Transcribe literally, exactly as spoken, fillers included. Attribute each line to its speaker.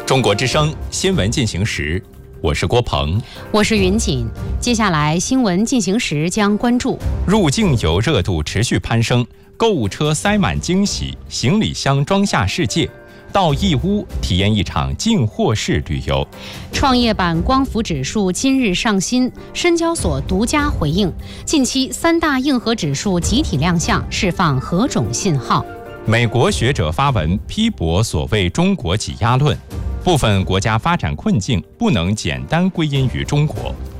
Speaker 1: 中国之声新闻进行时，我是郭鹏，
Speaker 2: 我是云锦。接下来新闻进行时将关注：
Speaker 1: 入境游热度持续攀升，购物车塞满惊喜，行李箱装下世界。到义乌体验一场进货式旅游。
Speaker 2: 创业板光伏指数今日上新，深交所独家回应，近期三大硬核指数集体亮相，释放何种信号？
Speaker 1: 美国学者发文批驳所谓中国挤压论，部分国家发展困境不能简单归因于中国。